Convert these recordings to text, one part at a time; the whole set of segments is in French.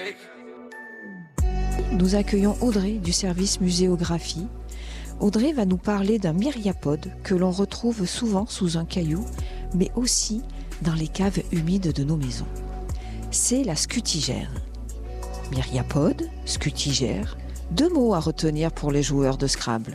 Nous accueillons Audrey du service muséographie. Audrey va nous parler d'un myriapode que l'on retrouve souvent sous un caillou, mais aussi dans les caves humides de nos maisons. C'est la scutigère. Myriapode, scutigère, 2 mots à retenir pour les joueurs de Scrabble.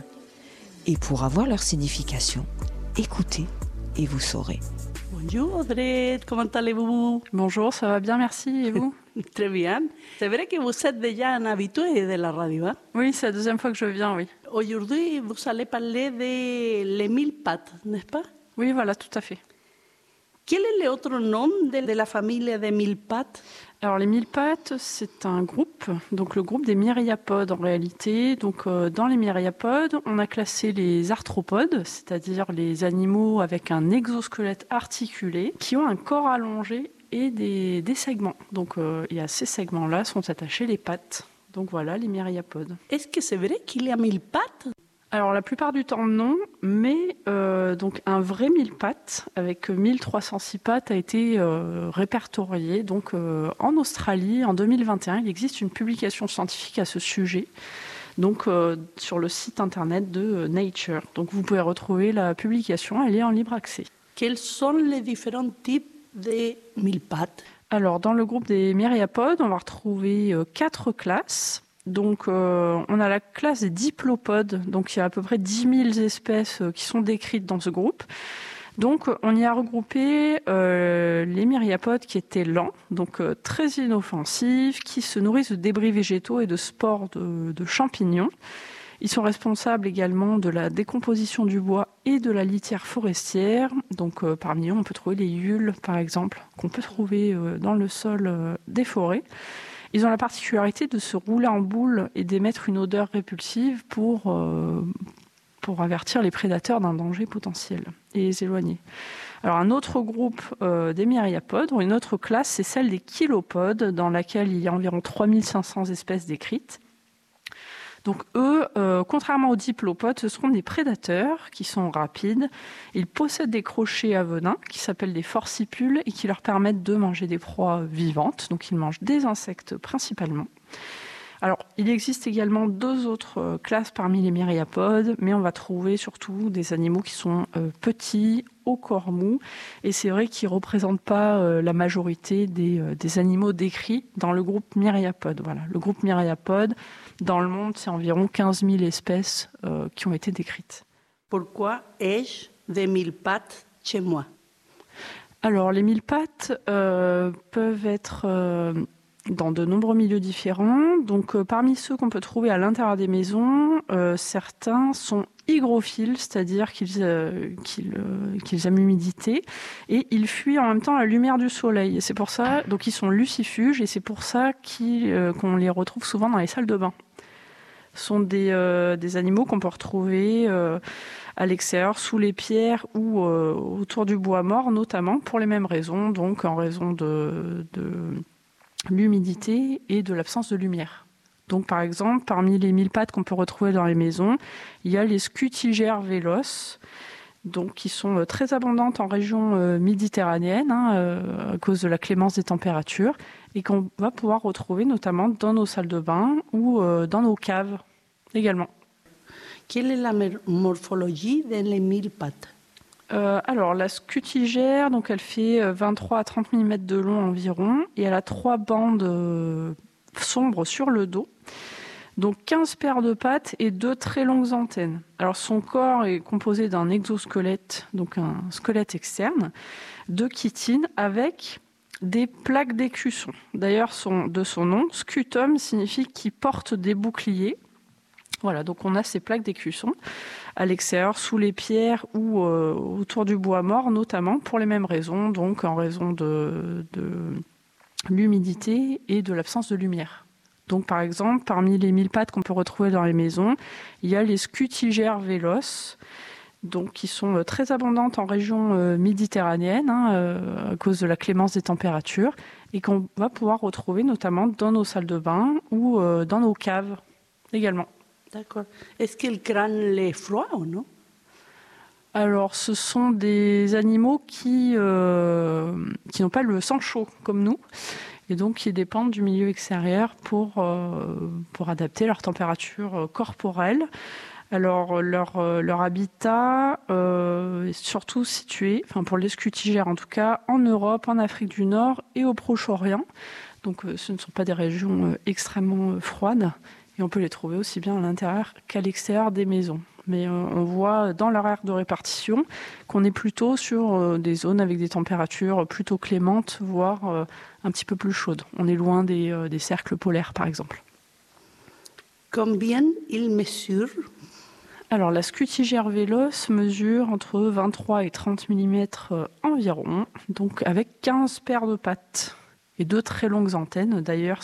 Et pour avoir leur signification, écoutez et vous saurez. Bonjour Audrey, comment allez-vous? Bonjour, ça va bien, merci. Et vous? Très bien. C'est vrai que vous êtes déjà un habitué de la radio, hein? Oui, c'est la deuxième fois que je viens, oui. Aujourd'hui, vous allez parler des les 1000 pattes, n'est-ce pas? Oui, voilà, tout à fait. Quel est l'autre nom de la famille des 1000 pattes? Alors, les 1000 pattes, c'est un groupe, donc le groupe des myriapodes en réalité. Donc, dans les myriapodes, on a classé les arthropodes, c'est-à-dire les animaux avec un exosquelette articulé, qui ont un corps allongé et des segments. Donc, et à ces segments-là sont attachées les pattes. Donc voilà, les myriapodes. Est-ce que c'est vrai qu'il y a 1000 pattes? Alors, la plupart du temps, non, mais donc un vrai 1000 pattes, avec 1306 pattes, a été répertorié. Donc, en Australie, en 2021, il existe une publication scientifique à ce sujet, donc sur le site internet de Nature. Donc, vous pouvez retrouver la publication, elle est en libre accès. Quels sont les différents types de 1000 pattes? Alors, dans le groupe des myriapodes, on va retrouver 4 classes. Donc, on a la classe des diplopodes. Donc, il y a à peu près 10 000 espèces qui sont décrites dans ce groupe. Donc, on y a regroupé les myriapodes qui étaient lents, donc très inoffensifs, qui se nourrissent de débris végétaux et de spores de champignons. Ils sont responsables également de la décomposition du bois et de la litière forestière. Donc, parmi eux, on peut trouver les huiles, par exemple, qu'on peut trouver dans le sol des forêts. Ils ont la particularité de se rouler en boule et d'émettre une odeur répulsive pour avertir les prédateurs d'un danger potentiel et les éloigner. Alors, un autre groupe des myriapodes, ou une autre classe, c'est celle des kilopodes, dans laquelle il y a environ 3500 espèces décrites. Donc eux, contrairement aux diplopodes, ce seront des prédateurs qui sont rapides. Ils possèdent des crochets à venin qui s'appellent des forcipules et qui leur permettent de manger des proies vivantes. Donc ils mangent des insectes principalement. Alors, il existe également 2 autres classes parmi les myriapodes, mais on va trouver surtout des animaux qui sont petits, au corps mou, et c'est vrai qu'ils ne représentent pas la majorité des animaux décrits dans le groupe myriapode. Voilà. Le groupe myriapode, dans le monde, c'est environ 15 000 espèces qui ont été décrites. Pourquoi ai-je des 1000 pattes chez moi? Alors, les 1000 pattes peuvent être dans de nombreux milieux différents. Donc, parmi ceux qu'on peut trouver à l'intérieur des maisons, certains sont hygrophiles, c'est-à-dire qu'ils aiment l'humidité et ils fuient en même temps la lumière du soleil. Et c'est pour ça, donc ils sont lucifuges et c'est pour ça qu'on les retrouve souvent dans les salles de bain. Ce sont des animaux qu'on peut retrouver à l'extérieur, sous les pierres ou autour du bois mort, notamment pour les mêmes raisons, donc en raison de l'humidité et de l'absence de lumière. Donc, par exemple, parmi les 1000 pattes qu'on peut retrouver dans les maisons, il y a les scutigères véloces, donc, qui sont très abondantes en région méditerranéenne à cause de la clémence des températures et qu'on va pouvoir retrouver notamment dans nos salles de bain ou dans nos caves également. Quelle est la morphologie des 1000 pattes? Alors, la scutigère, donc elle fait 23 à 30 mm de long environ et elle a 3 bandes sombres sur le dos. Donc 15 paires de pattes et 2 très longues antennes. Alors son corps est composé d'un exosquelette, donc un squelette externe, de chitine avec des plaques d'écusson. D'ailleurs, de son nom, scutum signifie qu'il porte des boucliers. Voilà, donc on a ces plaques d'écusson à l'extérieur, sous les pierres ou autour du bois mort, notamment pour les mêmes raisons, donc en raison de l'humidité et de l'absence de lumière. Donc, par exemple, parmi les 1000 pattes qu'on peut retrouver dans les maisons, il y a les scutigères véloces, donc, qui sont très abondantes en région méditerranéenne à cause de la clémence des températures et qu'on va pouvoir retrouver notamment dans nos salles de bain ou dans nos caves également. D'accord. Est-ce qu'ils craignent les froids ou non? Alors, ce sont des animaux qui n'ont pas le sang chaud comme nous. et donc ils dépendent du milieu extérieur pour adapter leur température corporelle. Alors leur habitat est surtout situé, pour les scutigères en tout cas, en Europe, en Afrique du Nord et au Proche-Orient. Donc ce ne sont pas des régions extrêmement froides et on peut les trouver aussi bien à l'intérieur qu'à l'extérieur des maisons. Mais on voit dans leur aire de répartition qu'on est plutôt sur des zones avec des températures plutôt clémentes, voire un petit peu plus chaudes. On est loin des cercles polaires, par exemple. Combien ils mesurent? Alors, la scutigère véloce mesure entre 23 et 30 mm environ, donc avec 15 paires de pattes et 2 très longues antennes, d'ailleurs,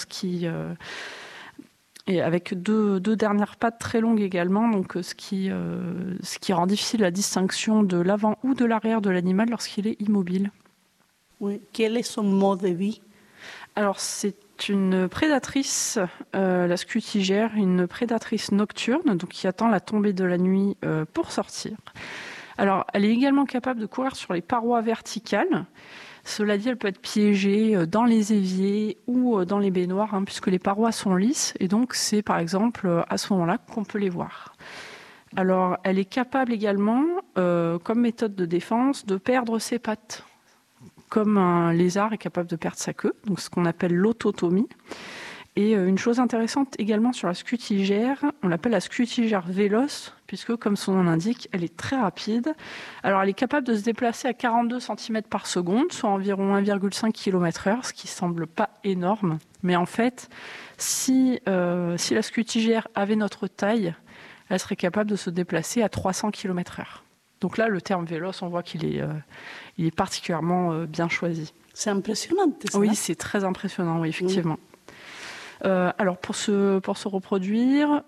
et avec deux dernières pattes très longues également, donc ce qui rend difficile la distinction de l'avant ou de l'arrière de l'animal lorsqu'il est immobile. Oui. Quel est son mode de vie? Alors c'est une prédatrice, la scutigère, une prédatrice nocturne, donc qui attend la tombée de la nuit pour sortir. Alors elle est également capable de courir sur les parois verticales. Cela dit, elle peut être piégée dans les éviers ou dans les baignoires, puisque les parois sont lisses, et donc c'est par exemple à ce moment-là qu'on peut les voir. Alors, elle est capable également, comme méthode de défense, de perdre ses pattes, comme un lézard est capable de perdre sa queue, donc ce qu'on appelle l'autotomie. Et une chose intéressante également sur la scutigère, on l'appelle la scutigère véloce, puisque comme son nom l'indique, elle est très rapide. Alors elle est capable de se déplacer à 42 cm par seconde, soit environ 1,5 km/h, ce qui ne semble pas énorme. Mais en fait, si la scutigère avait notre taille, elle serait capable de se déplacer à 300 km/h. Donc là, le terme véloce, on voit qu'il est particulièrement bien choisi. C'est impressionnant, c'est ça? Oui, c'est très impressionnant, oui, effectivement. Alors pour se reproduire,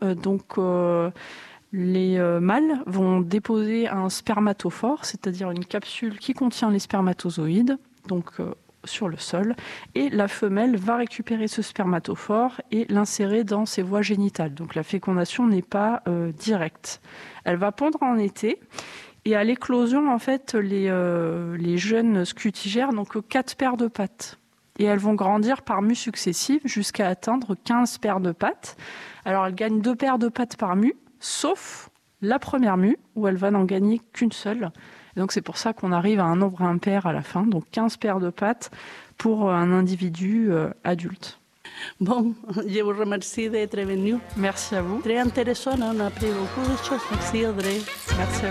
les mâles vont déposer un spermatophore, c'est-à-dire une capsule qui contient les spermatozoïdes, sur le sol, et la femelle va récupérer ce spermatophore et l'insérer dans ses voies génitales. Donc la fécondation n'est pas directe. Elle va pondre en été. Et à l'éclosion, en fait, les jeunes scutigères n'ont que 4 paires de pattes. Et elles vont grandir par mues successives jusqu'à atteindre 15 paires de pattes. Alors, elles gagnent 2 paires de pattes par mue, sauf la première mue, où elle va n'en gagner qu'une seule. Et donc, c'est pour ça qu'on arrive à un nombre impair à la fin, donc 15 paires de pattes pour un individu adulte. Bon, je vous remercie d'être venu. Merci à vous. Très intéressant, on a appris beaucoup de choses. Merci Audrey. Merci à vous.